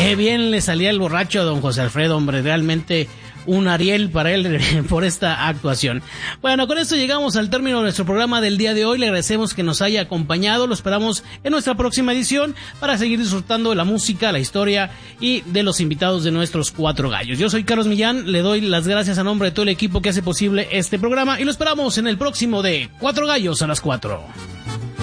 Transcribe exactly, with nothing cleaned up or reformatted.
Qué bien le salía el borracho a don José Alfredo, hombre, realmente un Ariel para él por esta actuación. Bueno, con esto llegamos al término de nuestro programa del día de hoy. Le agradecemos que nos haya acompañado. Lo esperamos en nuestra próxima edición para seguir disfrutando de la música, la historia y de los invitados de nuestros Cuatro Gallos. Yo soy Carlos Millán, le doy las gracias a nombre de todo el equipo que hace posible este programa y lo esperamos en el próximo de Cuatro Gallos a las Cuatro.